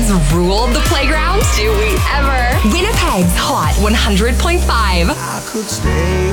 kids ruled the playground? Do we ever? Winnipeg's Hot 100.5. I could stay